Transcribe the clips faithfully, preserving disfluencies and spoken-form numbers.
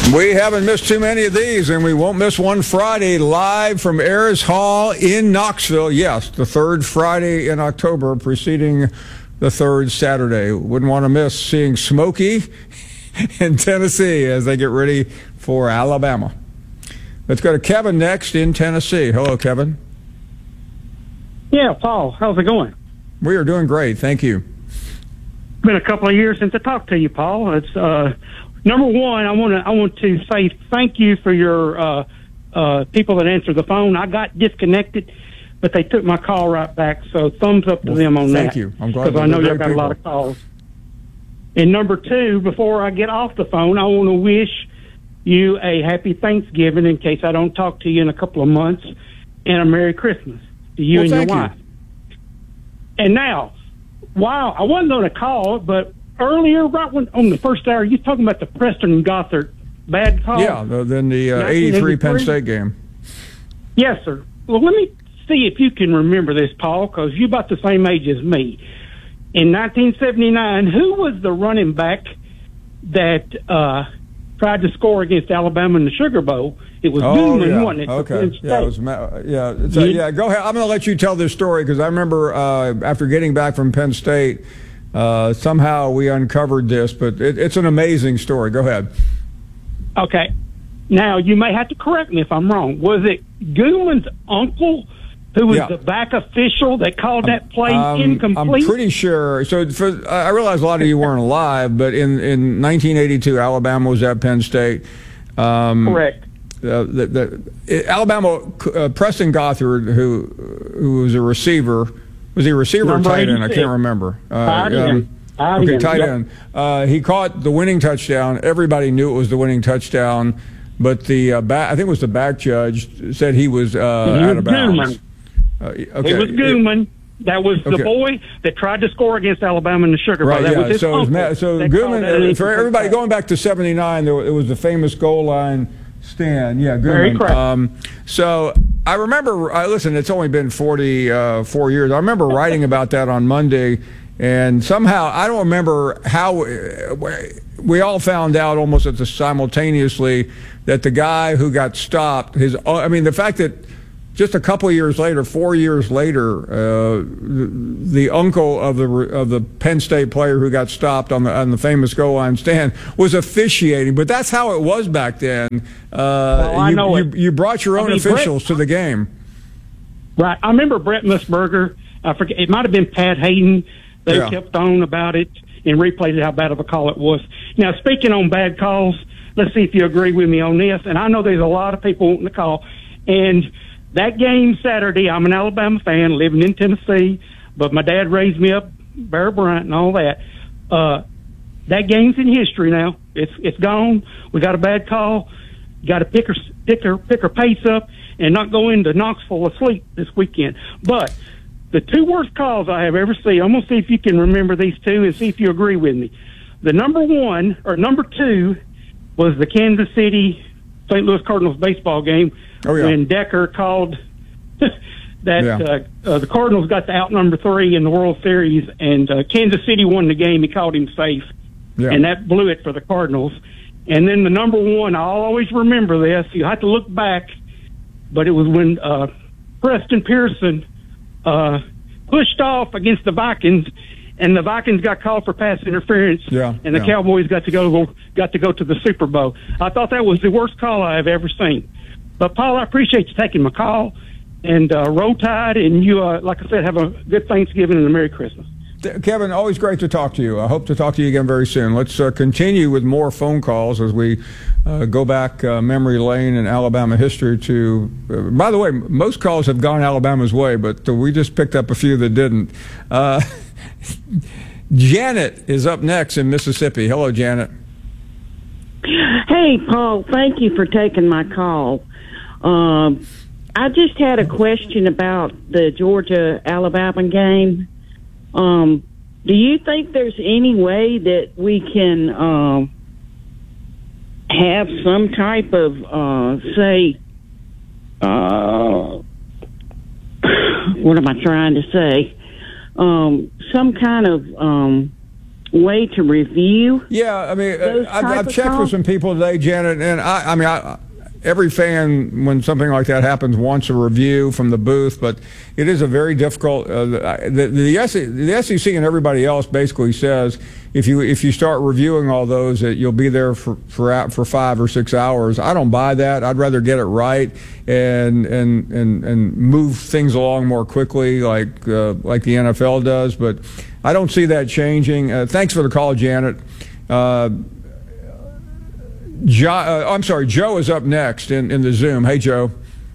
We haven't missed too many of these, and we won't miss one Friday live from Ayers Hall in Knoxville. Yes, the third Friday in October, preceding the third Saturday. Wouldn't want to miss seeing Smokey in Tennessee as they get ready for Alabama. Let's go to Kevin next in Tennessee. Hello, Kevin. Yeah, Paul, how's it going? We are doing great, thank you. It's been a couple of years since I talked to you, Paul. It's uh, number one. I want to I want to say thank you for your uh, uh, people that answered the phone. I got disconnected, but they took my call right back. So thumbs up to well, them on thank that. Thank you. I'm glad because I know you've you've got people. a lot of calls. And number two, before I get off the phone, I want to wish you a happy Thanksgiving in case I don't talk to you in a couple of months, and a Merry Christmas to you well, and your you. wife. And now, wow, I wasn't going to call, but earlier, right when on the first hour, you talking about the Preston Gothard bad call? Yeah, then the uh, eighty-three Penn State game. Yes, sir. Well, let me see if you can remember this, Paul, because you're about the same age as me. In nineteen seventy-nine, who was the running back that uh, tried to score against Alabama in the Sugar Bowl? It was oh, Newman, yeah. wasn't it? Okay. Yeah, it was, yeah, it's a, yeah. Go ahead. I'm going to let you tell this story because I remember uh, after getting back from Penn State, uh, somehow we uncovered this, but it, it's an amazing story. Go ahead. Okay. Now, you may have to correct me if I'm wrong. Was it Goodman's uncle who was yeah. the back official that called that play um, incomplete? I'm pretty sure. So for, I realize a lot of you weren't alive, but in, in nineteen eighty-two, Alabama was at Penn State. Um, Correct. Uh, the, the, Alabama, uh, Preston Gothard, who who was a receiver, was he a receiver Number or tight end? I eighty-six. can't remember. Uh, tight um, end. Tight okay, end. tight Yep. end. Uh, he caught the winning touchdown. Everybody knew it was the winning touchdown, but the uh, back, I think it was the back judge said he was uh, out of bounds. Uh, okay. It was Goodman. That was the okay. boy that tried to score against Alabama in the Sugar Bowl. Right, that yeah. was his so, uncle. Matt, so that Goodman, called that for everybody incomplete going back to seventy-nine, there, it was the famous goal line stand. Yeah, Goodman. Very correct. Um, so I remember, I listen, it's only been forty-four years. I remember writing about that on Monday, and somehow, I don't remember how, we all found out almost at the simultaneously that the guy who got stopped, his, I mean, the fact that just a couple of years later, four years later, uh, the, the uncle of the of the Penn State player who got stopped on the on the famous goal line stand was officiating. But that's how it was back then. Uh, well, I you, know you, it. you brought your I own mean, officials Brett, to the game. Right. I remember Brett Musburger. I forget. It might have been Pat Hayden. They Yeah. kept on about it and replayed how bad of a call it was. Now, speaking on bad calls, let's see if you agree with me on this. And I know there's a lot of people wanting to call. And that game Saturday, I'm an Alabama fan living in Tennessee, but my dad raised me up, Bear Bryant and all that. Uh, that game's in history now. It's it's gone. We got a bad call. You got to pick her, pick her, pick her pace up and not go into Knoxville asleep this weekend. But the two worst calls I have ever seen, I'm going to see if you can remember these two and see if you agree with me. The number one, or number two, was the Kansas City Saint Louis Cardinals baseball game. Oh, yeah. When Decker called that Yeah. uh, uh, the Cardinals got to out number three in the World Series, and uh, Kansas City won the game. He called him safe, Yeah. and that blew it for the Cardinals. And then the number one, I'll always remember this. You have to look back, but it was when uh, Preston Pearson uh, pushed off against the Vikings, and the Vikings got called for pass interference, Yeah, and the yeah. Cowboys got to go got to go to the Super Bowl. I thought that was the worst call I have ever seen. But, Paul, I appreciate you taking my call. And uh, roll tide, and you, uh, like I said, have a good Thanksgiving and a Merry Christmas. Kevin, always great to talk to you. I hope to talk to you again very soon. Let's uh, continue with more phone calls as we uh, go back uh, memory lane in Alabama history to, uh, by the way, most calls have gone Alabama's way, but uh, we just picked up a few that didn't. Uh, Janet is up next in Mississippi. Hello, Janet. Hey, Paul, thank you for taking my call. Um, I just had a question about the Georgia-Alabama game. Um, do you think there's any way that we can um, have some type of, uh, say, uh, what am I trying to say? Um, some kind of um, way to review? Yeah, I mean, those I've, type I've of checked with calls? some people today, Janet, and I, I mean, I, every fan, when something like that happens, wants a review from the booth, but it is a very difficult. Uh, the, the, the, S E C and everybody else basically says if you if you start reviewing all those, that you'll be there for for for five or six hours. I don't buy that. I'd rather get it right and and and and move things along more quickly, like uh, like the N F L does. But I don't see that changing. Uh, thanks for the call, Janet. Uh, Jo, uh, I'm sorry, Joe is up next in, in the Zoom. Hey, Joe.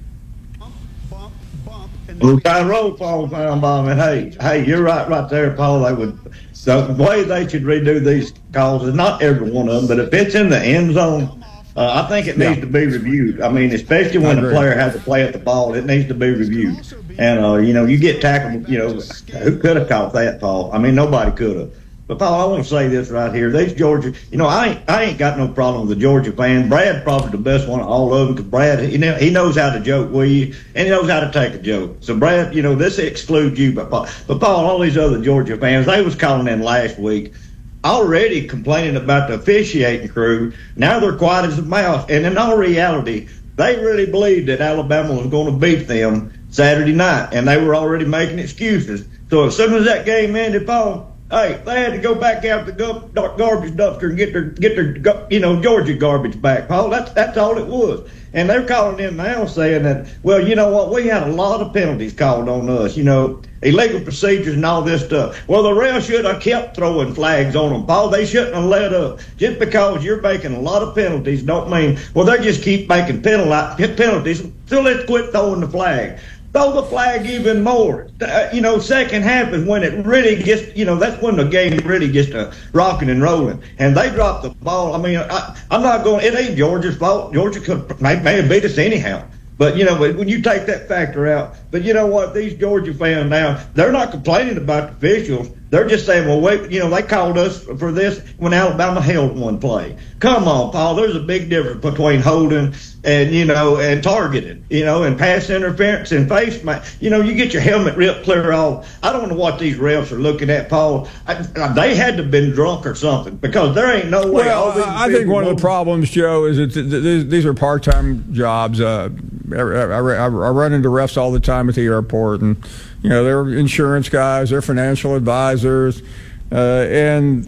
Blue Kind Road, Paul Finebaum, and hey, hey, you're right, right there, Paul. They would. So the way they should redo these calls is not every one of them, but if it's in the end zone, uh, I think it needs yeah. to be reviewed. I mean, especially when a player has to play at the ball, it needs to be reviewed. And uh, you know, you get tackled. You know, who could have caught that, Paul? I mean, nobody could have. But Paul, I want to say this right here. These Georgia, you know, I ain't, I ain't got no problem with the Georgia fans. Brad's probably the best one of all of them because Brad, you know, he knows how to joke with you and he knows how to take a joke. So Brad, you know, this excludes you, but Paul, but Paul, all these other Georgia fans, they was calling in last week, already complaining about the officiating crew. Now they're quiet as a mouse, and in all reality, they really believed that Alabama was going to beat them Saturday night, and they were already making excuses. So as soon as that game ended, Paul, hey, they had to go back out the garbage dumpster and get their, get their, you know, Georgia garbage back, Paul. That's that's all it was. And they're calling in now saying that, well, you know what, we had a lot of penalties called on us, you know, illegal procedures and all this stuff. Well, the refs should have kept throwing flags on them, Paul. They shouldn't have let up. Just because you're making a lot of penalties don't mean, well, they just keep making penalties, so let's quit throwing the flag. Throw the flag even more. Uh, you know, second half is when it really gets, you know, that's when the game really gets to rocking and rolling. And they dropped the ball. I mean, I, I'm not going, it ain't Georgia's fault. Georgia could may, may have beat us anyhow. But, you know, when you take that factor out, but you know what, these Georgia fans now, they're not complaining about the officials. They're just saying, well, wait, you know, they called us for this when Alabama held one play. Come on, Paul, there's a big difference between holding and, you know, and targeting, you know, and pass interference and face mask. You know, you get your helmet ripped clear off. I don't know what these refs are looking at, Paul. I, they had to have been drunk or something because there ain't no way. Well, I think one of the problems, Joe, is that these are part-time jobs. Uh, I, I, I run into refs all the time at the airport, and you know they're insurance guys, they're financial advisors, uh, and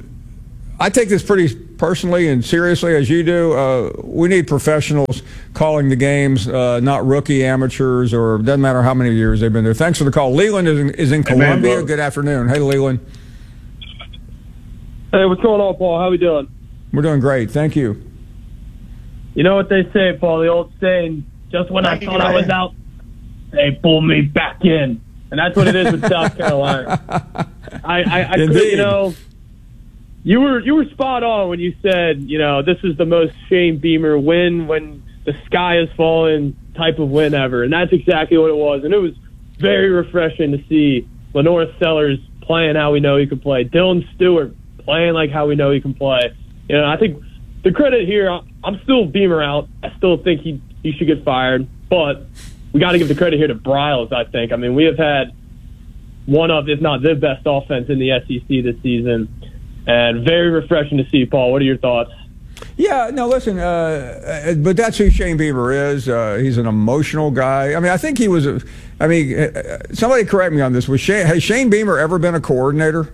I take this pretty personally and seriously as you do. Uh, we need professionals calling the games, uh, not rookie amateurs, or doesn't matter how many years they've been there. Thanks for the call. Leland is in, is in Columbia. Good afternoon. Hey, Leland. Hey, what's going on, Paul? How we doing? We're doing great. Thank you. You know what they say, Paul, the old saying, just when I thought I was out, they pull me back in. And that's what it is with South Carolina. I, I, I could, you know, you were you were spot on when you said, you know, this is the most Shane Beamer win when the sky is falling type of win ever. And that's exactly what it was. And it was very refreshing to see LaNorris Sellers playing how we know he can play. Dylan Stewart playing like how we know he can play. You know, I think the credit here, I'm still Beamer out. I still think he, he should get fired. But we got to give the credit here to Bryles, I think. I mean, we have had one of, if not the best offense in the S E C this season. And very refreshing to see, Paul. What are your thoughts? Yeah, no, listen, uh, but that's who Shane Beamer is. Uh, he's an emotional guy. I mean, I think he was, a, I mean, uh, somebody correct me on this. Was Shane, has Shane Beamer ever been a coordinator?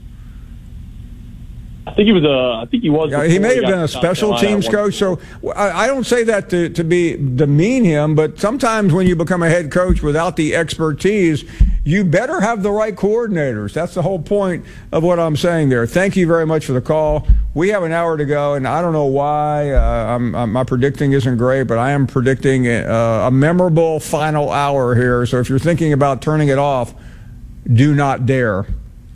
I think he was a. I think he was. Yeah, he may have been a special teams coach. So I, I don't say that to, to be demean him, but sometimes when you become a head coach without the expertise, you better have the right coordinators. That's the whole point of what I'm saying there. Thank you very much for the call. We have an hour to go, and I don't know why. Uh, I'm, I'm, my predicting isn't great, but I am predicting a, a memorable final hour here. So if you're thinking about turning it off, do not dare.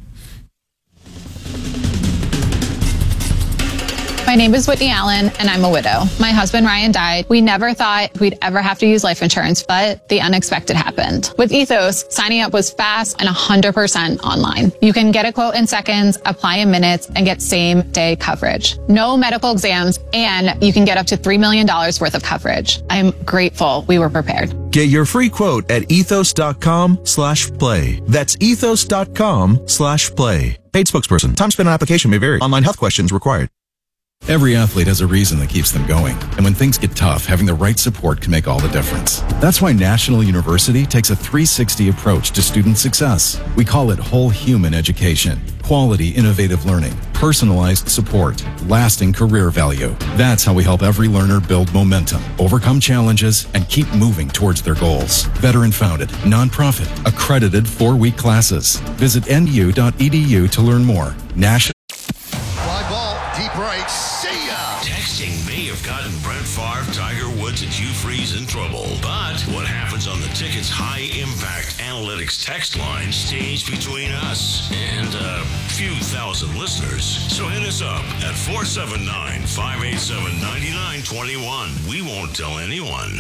My name is Whitney Allen, and I'm a widow. My husband, Ryan, died. We never thought we'd ever have to use life insurance, but the unexpected happened. With Ethos, signing up was fast and one hundred percent online. You can get a quote in seconds, apply in minutes, and get same-day coverage. No medical exams, and you can get up to three million dollars worth of coverage. I'm grateful we were prepared. Get your free quote at ethos.com slash play. That's ethos.com slash play. Paid spokesperson. Time spent on application may vary. Online health questions required. Every athlete has a reason that keeps them going. And when things get tough, having the right support can make all the difference. That's why National University takes a three sixty approach to student success. We call it whole human education. Quality, innovative learning, personalized support, lasting career value. That's how we help every learner build momentum, overcome challenges, and keep moving towards their goals. Veteran-founded, nonprofit, accredited four-week classes. Visit N U dot E D U to learn more. National. Fly ball, deep right, see ya! Texting may have gotten Brett Favre, Tiger Woods, and Hugh Freeze in trouble. But what happens on the Ticket's high-impact analytics text line stays between us and a few thousand listeners. So hit us up at four seven nine, five eight seven, nine nine two one. We won't tell anyone.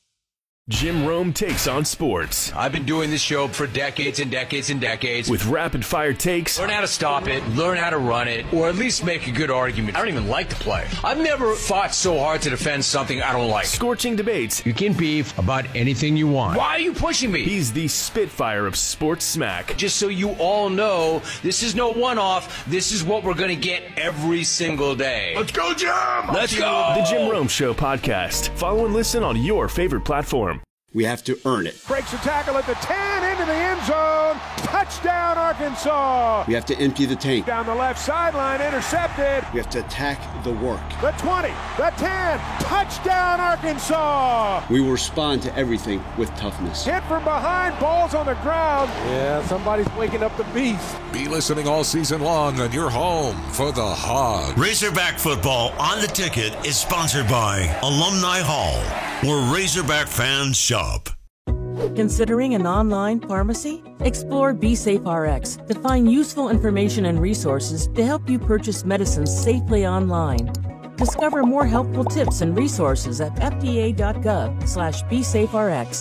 Jim Rome takes on sports. I've been doing this show for decades and decades and decades. With rapid-fire takes. Learn how to stop it, learn how to run it, or at least make a good argument. I don't even like the play. I've never fought so hard to defend something I don't like. Scorching debates. You can beef about anything you want. Why are you pushing me? He's the Spitfire of sports smack. Just so you all know, this is no one-off. This is what we're going to get every single day. Let's go, Jim! Let's go! The Jim Rome Show podcast. Follow and listen on your favorite platform. We have to earn it. Breaks a tackle at the ten, into the end zone. Touchdown, Arkansas. We have to empty the tank. Down the left sideline, intercepted. We have to attack the work. The twenty, the ten, touchdown, Arkansas. We will respond to everything with toughness. Hit from behind, balls on the ground. Yeah, somebody's waking up the beast. Be listening all season long on your home for the Hog. Razorback football on the Ticket is sponsored by Alumni Hall, where Razorback fans shop. Considering an online pharmacy? Explore BeSafeRx to find useful information and resources to help you purchase medicines safely online. Discover more helpful tips and resources at fda.gov slash BeSafeRx.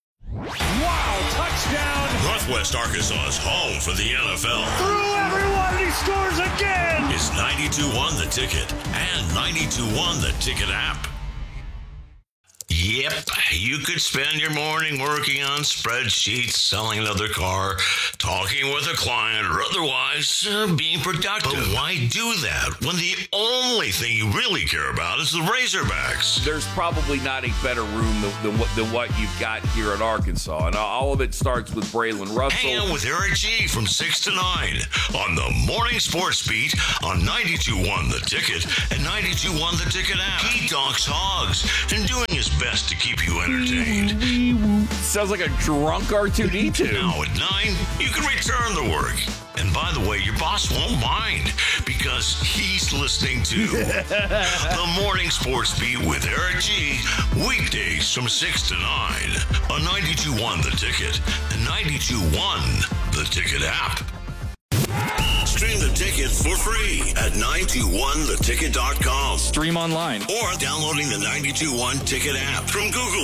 Wow, touchdown! Northwest Arkansas's home for the N F L. Through everyone, he scores again! It's ninety-two one The Ticket and ninety-two one The Ticket app. Yep, you could spend your morning working on spreadsheets, selling another car, talking with a client, or otherwise uh, being productive. But why do that when the only thing you really care about is the Razorbacks? There's probably not a better room than, than, what, than what you've got here at Arkansas, and all of it starts with Braylon Russell. Hang out with Eric G from six to nine on the Morning Sports Beat on ninety-two one The Ticket and ninety-two one The Ticket app. He talks hogs and doing his best to keep you entertained. Sounds like a drunk R two D two. Now at nine, you can return the work. And by the way, your boss won't mind because he's listening to the Morning Sports Beat with Eric G. Weekdays from six to nine on ninety-two one The Ticket and ninety-two one The Ticket app. Stream The Ticket for free at nine two one the ticket dot com. Stream online. Or downloading the ninety-two one Ticket app from Google